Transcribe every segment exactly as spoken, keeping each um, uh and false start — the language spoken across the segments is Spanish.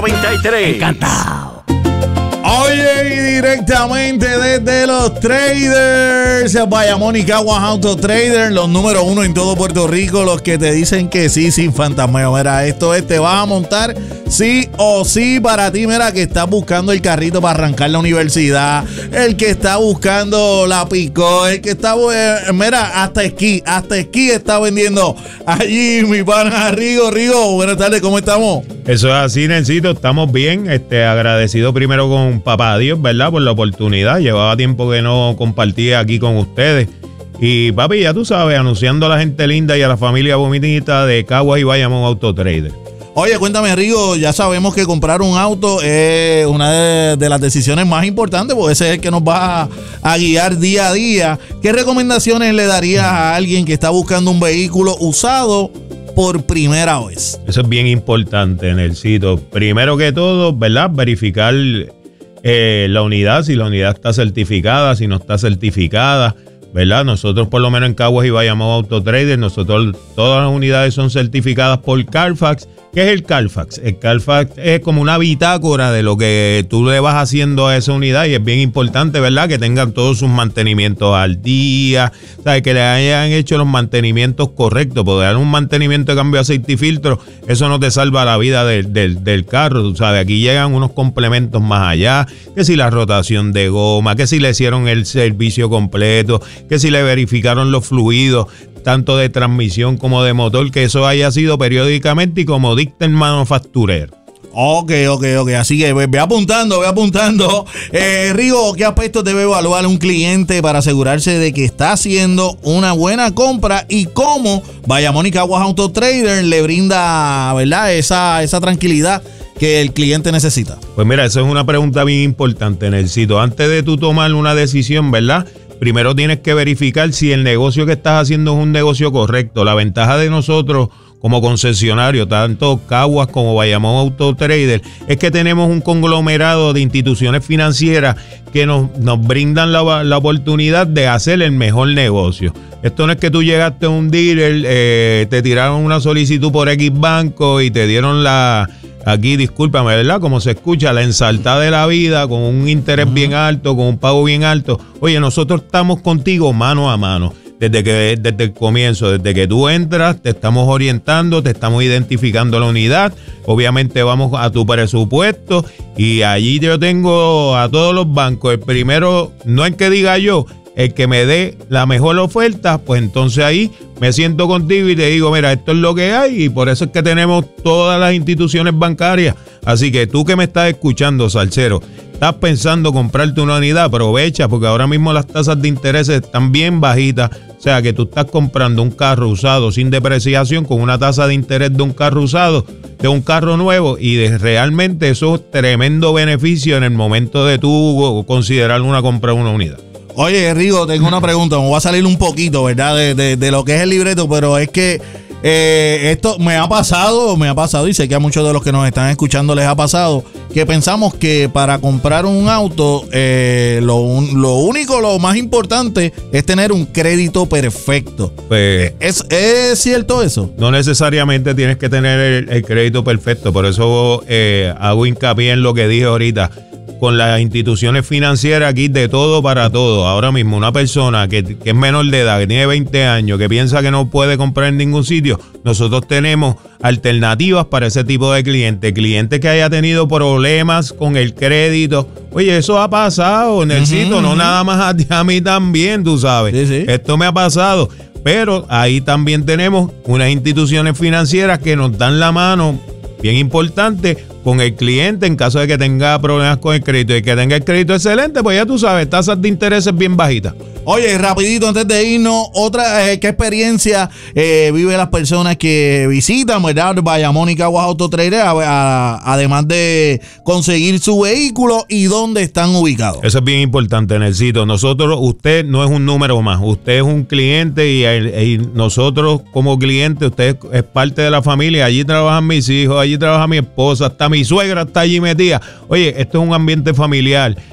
noventa y tres. Encantado. Oye, y directamente desde los traders, Bayamón y Caguas Auto Trader, los número uno en todo Puerto Rico, los que te dicen que sí, sin fantasmeo. Mira, esto es, te vas a montar sí o sí para ti, mira, que estás buscando el carrito para arrancar la universidad, el que está buscando la picó, el que está, mira, hasta esquí, hasta esquí está vendiendo allí mi pana Rigo. Rigo, buenas tardes, ¿cómo estamos? Eso es así, Nelsito, estamos bien, este, agradecido primero con papá Dios, ¿verdad? Por la oportunidad, llevaba tiempo que no compartía aquí con ustedes. Y papi, ya tú sabes, anunciando a la gente linda y a la familia bonita de Caguas y Bayamón Auto Trader. Oye, cuéntame, Rigo, ya sabemos que comprar un auto es una de, de las decisiones más importantes, porque ese es el que nos va a, a guiar día a día. ¿Qué recomendaciones le darías a alguien que está buscando un vehículo usado por primera vez? Eso es bien importante, Nelsito. Primero que todo, ¿verdad? Verificar eh, la unidad, si la unidad está certificada, si no está certificada, ¿verdad? Nosotros, por lo menos en Caguas y Bayamón Auto Trader, nosotros todas las unidades son certificadas por Carfax. ¿Qué es el Carfax? El Carfax es como una bitácora de lo que tú le vas haciendo a esa unidad y es bien importante, ¿verdad? Que tengan todos sus mantenimientos al día, ¿sabes? Que le hayan hecho los mantenimientos correctos, porque dar un mantenimiento de cambio de aceite y filtro, eso no te salva la vida del, del, del carro, tú sabes. Aquí llegan unos complementos más allá, que si la rotación de goma, que si le hicieron el servicio completo, que si le verificaron los fluidos, tanto de transmisión como de motor, que eso haya sido periódicamente y como dicta el manufacturero. Ok, ok, ok. Así que ve, ve apuntando, ve apuntando. Eh, Rigo, ¿qué aspectos debe evaluar un cliente para asegurarse de que está haciendo una buena compra y cómo Bayamón y Caguas Auto Trader le brinda, ¿verdad?, esa, esa tranquilidad que el cliente necesita? Pues mira, eso es una pregunta bien importante, Nelsito. Antes de tú tomar una decisión, ¿verdad?, primero tienes que verificar si el negocio que estás haciendo es un negocio correcto. La ventaja de nosotros como concesionario, tanto Caguas como Bayamón Auto Trader, es que tenemos un conglomerado de instituciones financieras que nos, nos brindan la, la oportunidad de hacer el mejor negocio. Esto no es que tú llegaste a un dealer, eh, te tiraron una solicitud por X banco y te dieron la... Aquí, discúlpame, ¿verdad? Como se escucha, la ensaltada de la vida, con un interés uh-huh. bien alto, con un pago bien alto. Oye, nosotros estamos contigo mano a mano. Desde que desde el comienzo, desde que tú entras, te estamos orientando, te estamos identificando la unidad. Obviamente vamos a tu presupuesto y allí yo tengo a todos los bancos. El primero, no es que diga yo, el que me dé la mejor oferta, pues entonces ahí me siento contigo y te digo, mira, esto es lo que hay y por eso es que tenemos todas las instituciones bancarias. Así que tú que me estás escuchando, salsero, estás pensando comprarte una unidad, aprovecha porque ahora mismo las tasas de interés están bien bajitas. O sea que tú estás comprando un carro usado sin depreciación con una tasa de interés de un carro usado, de un carro nuevo, y de, realmente eso es tremendo beneficio en el momento de tú considerar una compra de una unidad. Oye, Rigo, tengo una pregunta, me voy a salir un poquito, ¿verdad? De, de, de lo que es el libreto, pero es que eh, esto me ha pasado, me ha pasado y sé que a muchos de los que nos están escuchando les ha pasado, que pensamos que para comprar un auto, eh, lo, lo único, lo más importante es tener un crédito perfecto. Pues, ¿Es, ¿Es cierto eso? No necesariamente tienes que tener el, el crédito perfecto, por eso eh, hago hincapié en lo que dije ahorita. Con las instituciones financieras aquí de todo para todo. Ahora mismo una persona que, que es menor de edad, que tiene veinte años, que piensa que no puede comprar en ningún sitio, nosotros tenemos alternativas para ese tipo de clientes. Clientes que haya tenido problemas con el crédito. Oye, eso ha pasado, Nelsito, uh-huh, no uh-huh. nada más a ti, a mí también, tú sabes. Sí, sí. Esto me ha pasado. Pero ahí también tenemos unas instituciones financieras que nos dan la mano, bien importante, con el cliente en caso de que tenga problemas con el crédito y que tenga el crédito excelente, pues ya tú sabes, tasas de intereses bien bajitas. Oye, rapidito antes de irnos, otra, eh, ¿qué experiencia eh, viven las personas que visitan, verdad, Bayamón y Caguas Auto Trader, a, a, además de conseguir su vehículo y dónde están ubicados? Eso es bien importante, Nelsito. Nosotros, usted no es un número más, usted es un cliente y, y nosotros como cliente, usted es parte de la familia. Allí trabajan mis hijos, allí trabaja mi esposa, hasta mi suegra está allí metida. Oye, esto es un ambiente familiar.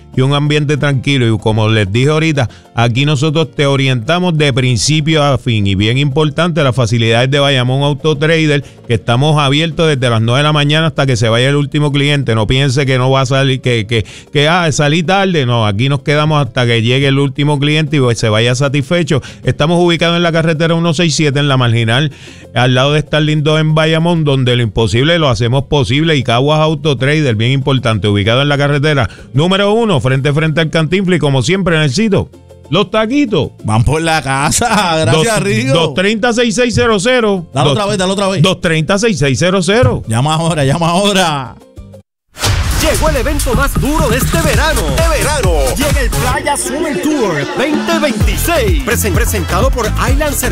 y un ambiente tranquilo. Y como les dije ahorita, aquí nosotros te orientamos de principio a fin. Y bien importante, las facilidades de Bayamón Auto Trader, que estamos abiertos desde las nueve de la mañana hasta que se vaya el último cliente. No piense que no va a salir, que, que, que ah, salí tarde. No, aquí nos quedamos hasta que llegue el último cliente y se vaya satisfecho. Estamos ubicados en la carretera ciento sesenta y siete, en la Marginal, al lado de Starling dos en Bayamón, donde lo imposible lo hacemos posible. Y Caguas Auto Trader, bien importante, ubicado en la carretera número uno, frente a frente al Cantinflas, y como siempre en el sitio, los taquitos van por la casa. Gracias, Rigo. dos treinta, sesenta y seis cero cero. Dale otra vez, dale otra vez. dos treinta, sesenta y seis cero cero. Llama ahora, llama ahora. Llegó el evento más duro de este verano. De verano. Llega el Playa Summer Tour veinte veintiséis. Presen- presentado por Island